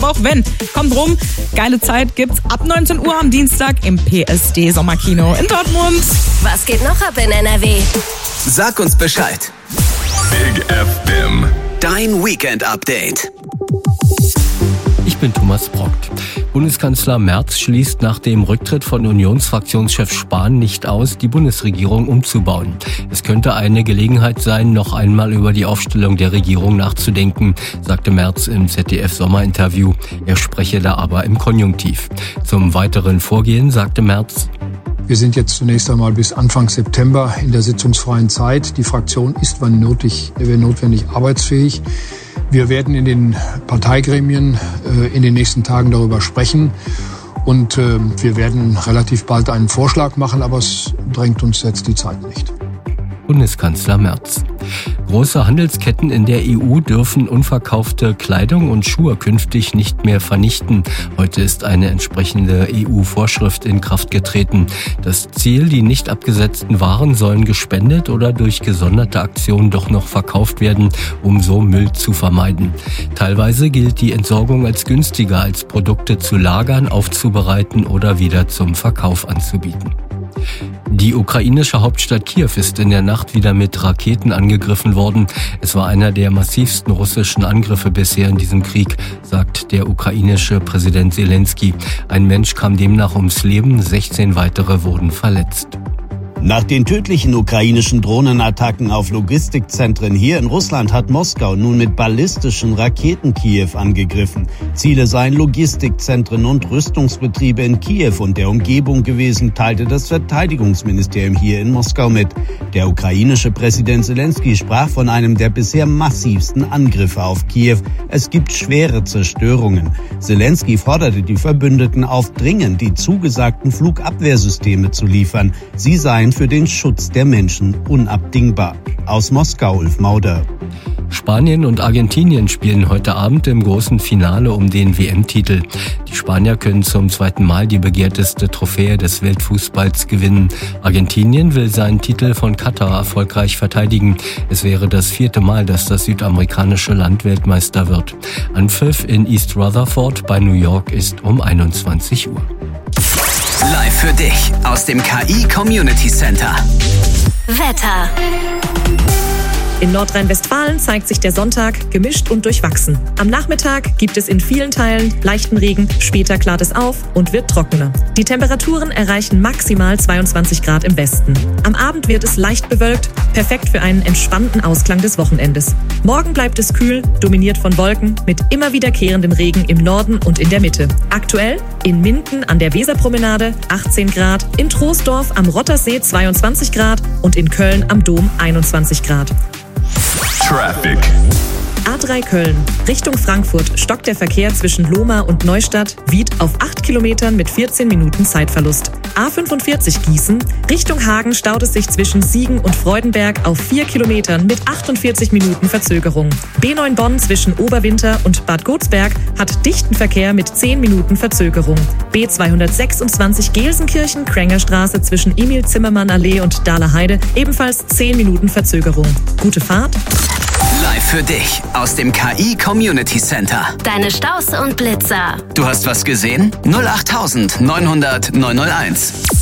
Auch wenn, kommt rum, geile Zeit gibt's ab 19 Uhr am Dienstag im PSD Sommerkino in Dortmund. Was geht noch ab in NRW? Sag uns Bescheid. Big FM. Dein Weekend-Update. Ich bin Thomas Brockt. Bundeskanzler Merz schließt nach dem Rücktritt von Unionsfraktionschef Spahn nicht aus, die Bundesregierung umzubauen. Es könnte eine Gelegenheit sein, noch einmal über die Aufstellung der Regierung nachzudenken, sagte Merz im ZDF-Sommerinterview. Er spreche da aber im Konjunktiv. Zum weiteren Vorgehen sagte Merz: Wir sind jetzt zunächst einmal bis Anfang September in der sitzungsfreien Zeit. Die Fraktion ist, wenn notwendig, arbeitsfähig. Wir werden in den Parteigremien in den nächsten Tagen darüber sprechen und wir werden relativ bald einen Vorschlag machen, aber es drängt uns jetzt die Zeit nicht. Bundeskanzler Merz. Große Handelsketten in der EU dürfen unverkaufte Kleidung und Schuhe künftig nicht mehr vernichten. Heute ist eine entsprechende EU-Vorschrift in Kraft getreten. Das Ziel, die nicht abgesetzten Waren sollen gespendet oder durch gesonderte Aktionen doch noch verkauft werden, um so Müll zu vermeiden. Teilweise gilt die Entsorgung als günstiger, als Produkte zu lagern, aufzubereiten oder wieder zum Verkauf anzubieten. Die ukrainische Hauptstadt Kiew ist in der Nacht wieder mit Raketen angegriffen worden. Es war einer der massivsten russischen Angriffe bisher in diesem Krieg, sagt der ukrainische Präsident Zelensky. Ein Mensch kam demnach ums Leben, 16 weitere wurden verletzt. Nach den tödlichen ukrainischen Drohnenattacken auf Logistikzentren hier in Russland hat Moskau nun mit ballistischen Raketen Kiew angegriffen. Ziele seien Logistikzentren und Rüstungsbetriebe in Kiew und der Umgebung gewesen, teilte das Verteidigungsministerium hier in Moskau mit. Der ukrainische Präsident Zelensky sprach von einem der bisher massivsten Angriffe auf Kiew. Es gibt schwere Zerstörungen. Zelensky forderte die Verbündeten auf, dringend die zugesagten Flugabwehrsysteme zu liefern. Sie seien für den Schutz der Menschen unabdingbar. Aus Moskau, Ulf Mauder. Spanien und Argentinien spielen heute Abend im großen Finale um den WM-Titel. Die Spanier können zum zweiten Mal die begehrteste Trophäe des Weltfußballs gewinnen. Argentinien will seinen Titel von Katar erfolgreich verteidigen. Es wäre das 4. Mal, dass das südamerikanische Land Weltmeister wird. Anpfiff in East Rutherford bei New York ist um 21 Uhr. Live für dich aus dem KI Community Center. Wetter. In Nordrhein-Westfalen zeigt sich der Sonntag gemischt und durchwachsen. Am Nachmittag gibt es in vielen Teilen leichten Regen, später klart es auf und wird trockener. Die Temperaturen erreichen maximal 22 Grad im Westen. Am Abend wird es leicht bewölkt, perfekt für einen entspannten Ausklang des Wochenendes. Morgen bleibt es kühl, dominiert von Wolken, mit immer wiederkehrendem Regen im Norden und in der Mitte. Aktuell in Minden an der Weserpromenade 18 Grad, in Troisdorf am Rottersee 22 Grad und in Köln am Dom 21 Grad. Traffic. A3 Köln. Richtung Frankfurt stockt der Verkehr zwischen Lohmar und Neustadt, Wied auf 8 Kilometern mit 14 Minuten Zeitverlust. A45 Gießen. Richtung Hagen staut es sich zwischen Siegen und Freudenberg auf 4 Kilometern mit 48 Minuten Verzögerung. B9 Bonn zwischen Oberwinter und Bad Godesberg hat dichten Verkehr mit 10 Minuten Verzögerung. B226 Gelsenkirchen, Krängerstraße zwischen Emil-Zimmermann-Allee und Dahler Heide ebenfalls 10 Minuten Verzögerung. Gute Fahrt. Live für dich aus dem KI Community Center. Deine Staus und Blitzer. Du hast was gesehen? 08900 901.